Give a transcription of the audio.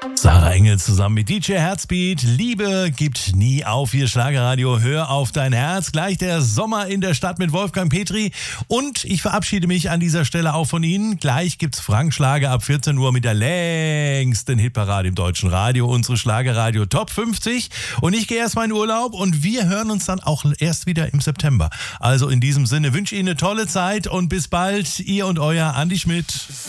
Sarah Engel zusammen mit DJ Herzbeat. Liebe gibt nie auf, hier Schlagerradio. Hör auf dein Herz. Gleich der Sommer in der Stadt mit Wolfgang Petri. Und ich verabschiede mich an dieser Stelle auch von Ihnen. Gleich gibt's Frank Schlager ab 14 Uhr mit der längsten Hitparade im deutschen Radio. Unsere Schlagerradio Top 50. Und ich gehe erstmal in Urlaub und wir hören uns dann auch erst wieder im September. Also in diesem Sinne wünsche ich Ihnen eine tolle Zeit und bis bald. Ihr und euer Andi Schmidt.